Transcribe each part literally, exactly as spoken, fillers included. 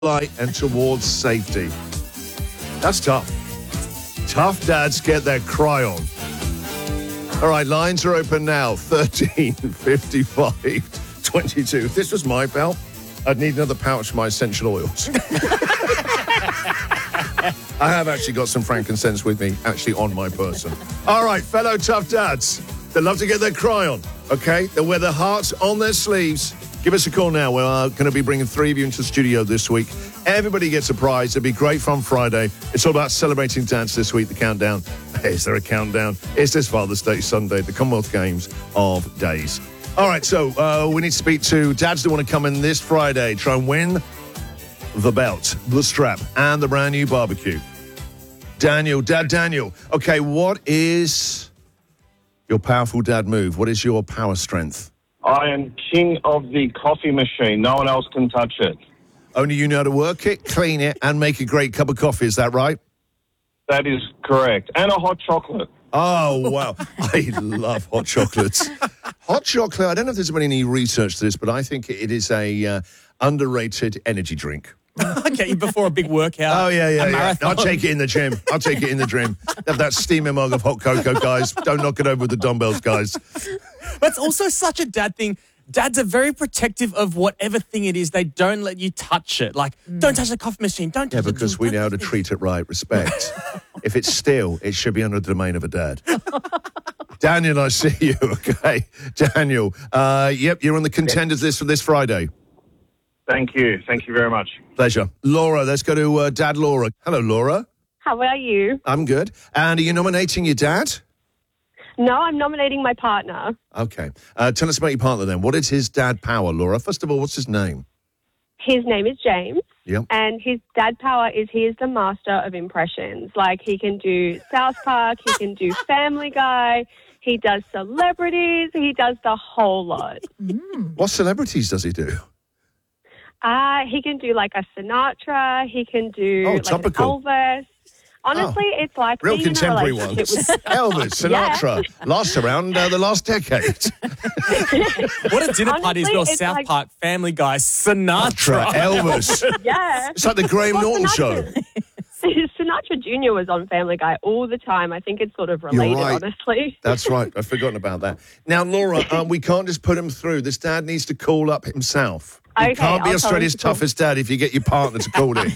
light and towards safety. That's tough. Tough dads get their cry on. All right, lines are open now. thirteen, fifty-five, twenty-two. If this was my belt, I'd need another pouch of my essential oils. I have actually got some frankincense with me, actually on my person. All right, fellow tough dads, they love to get their cry on, okay? They wear their hearts on their sleeves. Give us a call now. We're uh, going to be bringing three of you into the studio this week. Everybody gets a prize. It'll be great fun Friday. It's all about celebrating dads this week, the countdown. Is there a countdown? It's this Father's Day Sunday, the Commonwealth Games of days. All right, so uh, we need to speak to dads that want to come in this Friday, try and win the belt, the strap, and the brand new barbecue. Daniel, Dad Daniel. Okay, what is your powerful dad move? What is your power strength? I am king of the coffee machine. No one else can touch it. Only you know how to work it, clean it, and make a great cup of coffee. Is that right? That is correct. And a hot chocolate. Oh, wow. I love hot chocolates. Hot chocolate, I don't know if there's been any research to this, but I think it is a uh, underrated energy drink. Okay, before a big workout. Oh, yeah, yeah, a yeah. marathon. I'll take it in the gym. I'll take it in the gym. Have that steaming mug of hot cocoa, guys. Don't knock it over with the dumbbells, guys. That's also such a dad thing. Dads are very protective of whatever thing it is. They don't let you touch it. Like, mm. don't touch the coffee machine. Don't touch Yeah, because it. we know how to treat it right. Respect. If it's steel, it should be under the domain of a dad. Daniel, I see you. Okay. Daniel, uh, yep, you're on the contenders list for this Friday. Thank you. Thank you very much. Pleasure. Laura, let's go to uh, Dad Laura. Hello, Laura. How are you? I'm good. And are you nominating your dad? No, I'm nominating my partner. Okay. Uh, tell us about your partner then. What is his dad power, Laura? First of all, what's his name? His name is James. Yep. And his dad power is he is the master of impressions. Like, he can do South Park, he can do Family Guy, he does celebrities, he does the whole lot. Mm. What celebrities does he do? Uh, he can do like a Sinatra, he can do oh, like topical. an Elvis. Honestly, oh, it's like real being contemporary in a ones. With... Elvis, Sinatra, yeah. Last around uh, the last decade. What a dinner party as well. South like... Park, Family Guy, Sinatra. Elvis. Yeah. It's like the Graham well, Norton Sinatra... show. Sinatra Junior was on Family Guy all the time. I think it's sort of related, right. honestly. That's right. I've forgotten about that. Now, Laura, um, we can't just put him through. This dad needs to call up himself. You okay, can't be I'll Australia's toughest dad if you get your partner to call in.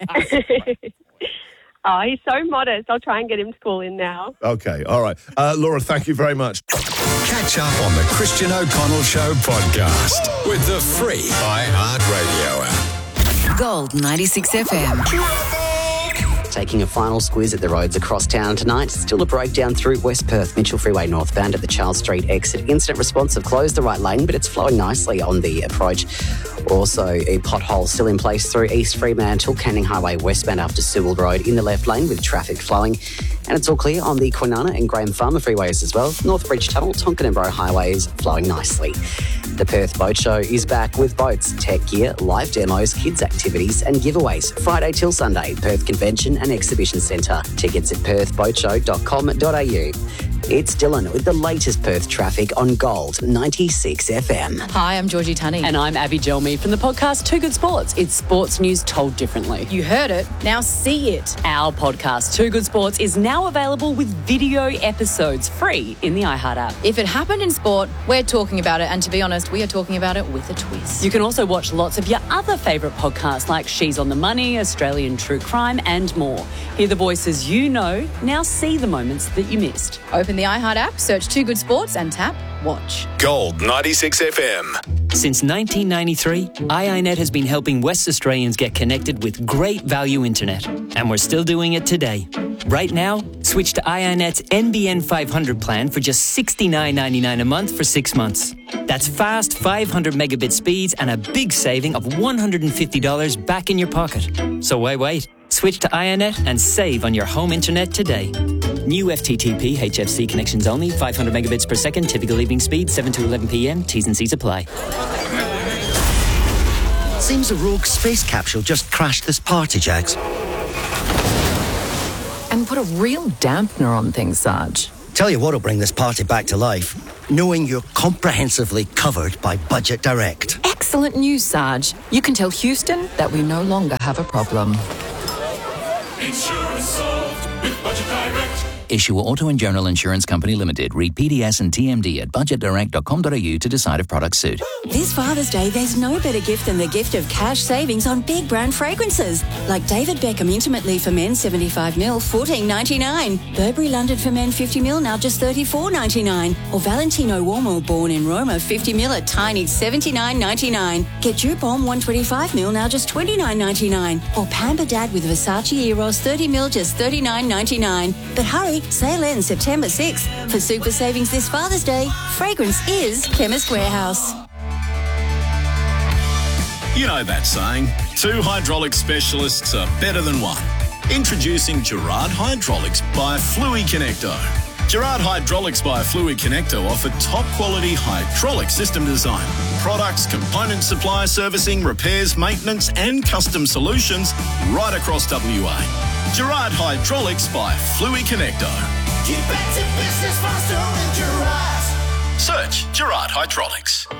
Oh, he's so modest. I'll try and get him to call in now. Okay, all right. Uh, Laura, thank you very much. Catch up on the Christian O'Connell Show podcast with the free iHeartRadio app. Gold ninety-six F M. Taking a final squiz at the roads across town tonight. Still a breakdown through West Perth Mitchell Freeway northbound at the Charles Street exit. Incident response have closed the right lane, but it's flowing nicely on the approach. Also, a pothole still in place through East Fremantle, Canning Highway westbound after Sewell Road in the left lane with traffic flowing. And it's all clear on the Kwinana and Graham Farmer freeways as well. Northbridge Tunnel, Tonkin and Borough highways flowing nicely. The Perth Boat Show is back with boats, tech gear, live demos, kids activities and giveaways. Friday till Sunday, Perth Convention and Exhibition Centre. Tickets at perth boat show dot com dot a u. It's Dylan with the latest Perth traffic on Gold ninety-six F M. Hi, I'm Georgie Tunney. And I'm Abby Gelmy from the podcast Too Good Sports. It's sports news told differently. You heard it, now see it. Our podcast Too Good Sports is now available with video episodes free in the iHeart app. If it happened in sport, we're talking about it, and to be honest, we are talking about it with a twist. You can also watch lots of your other favourite podcasts like She's on the Money, Australian True Crime and more. Hear the voices you know, now see the moments that you missed. Open the iHeart app, search Too Good Sports and tap Watch. Gold ninety-six F M. Since nineteen ninety-three, I I Net has been helping West Australians get connected with great value internet. And we're still doing it today. Right now, switch to I I Net's N B N five hundred plan for just sixty-nine ninety-nine a month for six months. That's fast five hundred megabit speeds and a big saving of one hundred fifty dollars back in your pocket. So why wait? Switch to I I Net and save on your home internet today. New F T T P H F C connections only, five hundred megabits per second, typical evening speed, seven to eleven p.m, T's and C's apply. Seems a rogue space capsule just crashed this party, Jags. And put a real dampener on things, Sarge. Tell you what'll bring this party back to life. Knowing you're comprehensively covered by Budget Direct. Excellent. Excellent news, Sarge. You can tell Houston that we no longer have a problem. Insurance solved with Budget Direct. Issue Auto and General Insurance Company Limited. Read P D S and T M D at budget direct dot com dot a u to decide if products suit. This Father's Day, there's no better gift than the gift of cash savings on big brand fragrances. Like David Beckham Intimate Leave for Men seventy-five mil, fourteen ninety-nine. Burberry London for Men fifty mil, now just thirty-four ninety-nine. Or Valentino Uomo Born in Roma fifty mil at tiny seventy-nine ninety-nine. Get Dupont one twenty-five mil, now just twenty-nine ninety-nine. Or Pamper Dad with Versace Eros thirty mil, just thirty-nine ninety-nine. But hurry, sale ends September sixth. For super savings this Father's Day, fragrance is Chemist Warehouse. You know that saying, two hydraulic specialists are better than one. Introducing Gerard Hydraulics by Fluid Connecto. Gerard Hydraulics by Fluid Connecto offer top quality hydraulic system design, products, component supply, servicing, repairs, maintenance and custom solutions right across W A. Gerard Hydraulics by Fluid Connecto. Get back to business faster with Gerard. Search Gerard Hydraulics.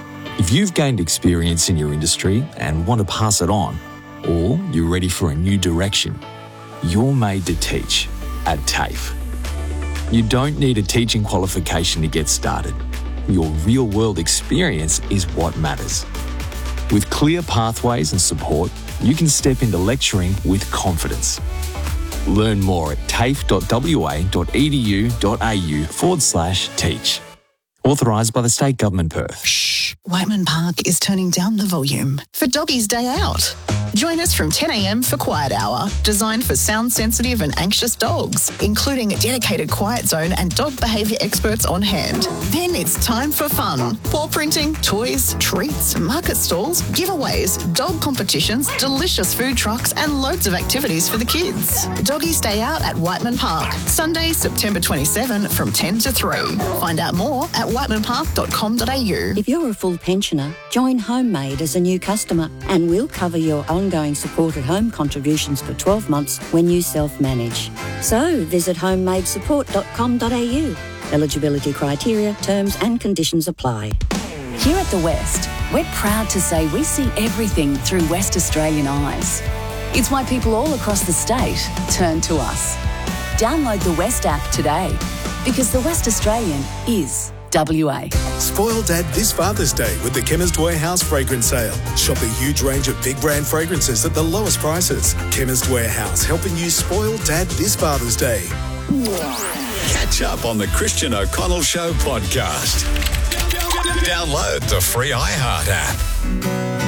If you've gained experience in your industry and want to pass it on, or you're ready for a new direction, you're made to teach at TAFE. You don't need a teaching qualification to get started. Your real-world experience is what matters. With clear pathways and support, you can step into lecturing with confidence. Learn more at tafe dot w a dot e d u dot a u forward slash teach. Authorised by the State Government Perth. Shh, Whiteman Park is turning down the volume for Doggies Day Out. Join us from ten a.m. for Quiet Hour, designed for sound-sensitive and anxious dogs, including a dedicated quiet zone and dog behaviour experts on hand. Then it's time for fun. Paw printing, toys, treats, market stalls, giveaways, dog competitions, delicious food trucks and loads of activities for the kids. Doggies Day Out at Whiteman Park, Sunday, September twenty-seventh from ten to three. Find out more at whiteman park dot com dot a u. If you're a full pensioner, join Homemade as a new customer and we'll cover your ongoing support at home contributions for twelve months when you self-manage. So visit homemade support dot com dot a u. Eligibility criteria, terms and conditions apply. Here at The West, we're proud to say we see everything through West Australian eyes. It's why people all across the state turn to us. Download the West app today, because The West Australian is W A. Spoil Dad this Father's Day with the Chemist Warehouse fragrance sale. Shop a huge range of big brand fragrances at the lowest prices. Chemist Warehouse, helping you spoil Dad this Father's Day. Catch up on the Christian O'Connell Show podcast. Download the free iHeart app.